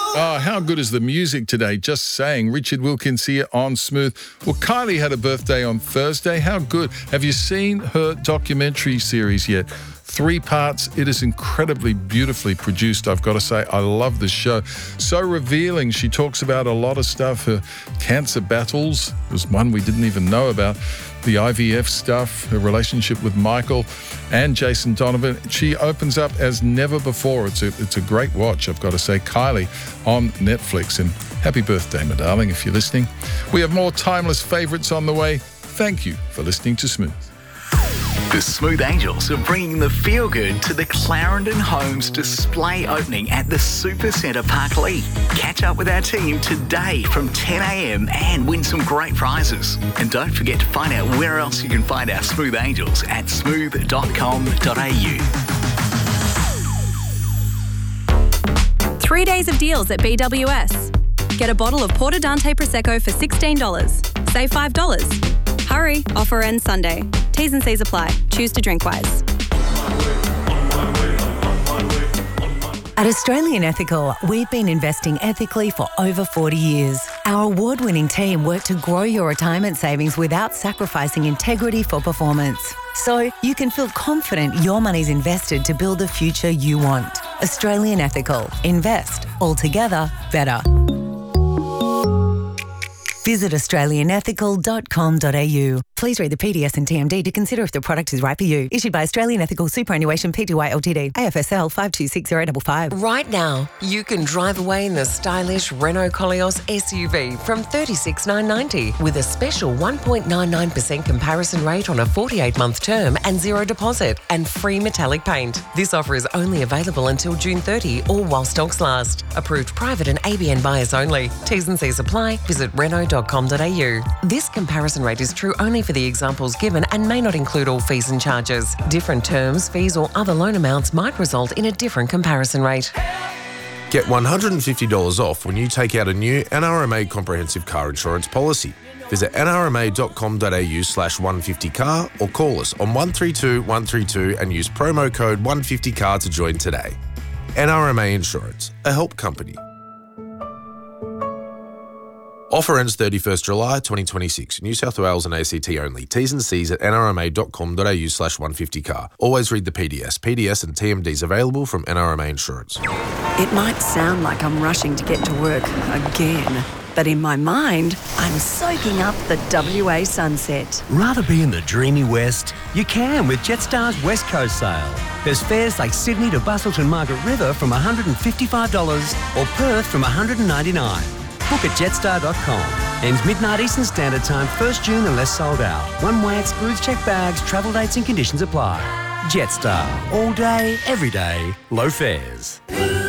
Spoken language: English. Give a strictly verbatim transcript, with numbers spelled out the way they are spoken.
Oh, how good is the music today? Just saying. Richard Wilkins here on Smooth. Well, Kylie had a birthday on Thursday. How good. Have you seen her documentary series yet? Three parts. It is incredibly beautifully produced, I've got to say. I love this show. So revealing. She talks about a lot of stuff. Her cancer battles. There's one we didn't even know about. The I V F stuff, her relationship with Michael and Jason Donovan. She opens up as never before. It's a, it's a great watch, I've got to say. Kylie on Netflix. And happy birthday, my darling, if you're listening. We have more timeless favourites on the way. Thank you for listening to Smooth. The Smooth Angels are bringing the feel-good to the Clarendon Homes display opening at the Supercentre Parkleigh. Catch up with our team today from ten a.m. and win some great prizes. And don't forget to find out where else you can find our Smooth Angels at smooth dot com dot a u. Three days of deals at B W S. Get a bottle of Porto Dante Prosecco for sixteen dollars. Save five dollars. Hurry, offer ends Sunday. T's and C's apply. Choose to drink wise. At Australian Ethical, we've been investing ethically for over forty years. Our award-winning team work to grow your retirement savings without sacrificing integrity for performance. So you can feel confident your money's invested to build the future you want. Australian Ethical. Invest. Altogether better. Visit australian ethical dot com dot a u. Please read the P D S and T M D to consider if the product is right for you. Issued by Australian Ethical Superannuation Pty Ltd. A F S L five two six zero five five. Right now, you can drive away in the stylish Renault Koleos S U V from thirty-six thousand nine hundred ninety with a special one point nine nine percent comparison rate on a forty-eight month term and zero deposit and free metallic paint. This offer is only available until June thirtieth or while stocks last. Approved private and A B N buyers only. T's and C's apply. Visit renault dot com dot a u. This comparison rate is true only for the examples given and may not include all fees and charges. Different terms, fees or other loan amounts might result in a different comparison rate. Get one hundred fifty dollars off when you take out a new N R M A comprehensive car insurance policy. Visit n r m a dot com dot a u slash one fifty car or call us on one three two one three two and use promo code one fifty car to join today. N R M A Insurance, a help company. Offer ends thirty-first July twenty twenty-six. New South Wales and A C T only. T's and C's at n r m a dot com dot a u slash one fifty car. Always read the P D S. P D S and T M Ds available from N R M A Insurance. It might sound like I'm rushing to get to work again, but in my mind, I'm soaking up the W A sunset. Rather be in the dreamy West? You can with Jetstar's West Coast sale. There's fares like Sydney to Busselton Margaret River from one hundred fifty-five dollars or Perth from one hundred ninety-nine dollars. Book at jetstar dot com. Ends midnight Eastern Standard Time, first June unless sold out. One way excludes checked bags, travel dates and conditions apply. Jetstar. All day, every day, low fares.